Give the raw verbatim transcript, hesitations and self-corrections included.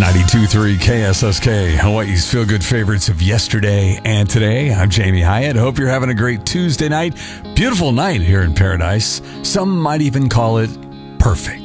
ninety-two point three K S S K, Hawaii's feel-good favorites of yesterday and today. I'm Jamie Hyatt. Hope you're having a great Tuesday night. Beautiful night here in Paradise. Some might even call it perfect.